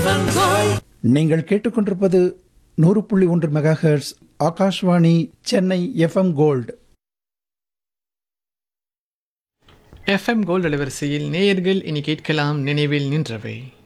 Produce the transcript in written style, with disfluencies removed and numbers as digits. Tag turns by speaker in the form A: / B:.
A: நீங்கள் கேட்டுக்கொண்டிருப்பது 100.1 megahertz Akashvani Chennai FM gold.
B: FM gold அலைவரிசையில் நேயர்கள் இனி கேட்கலாம் நினைவில் நின்றவை.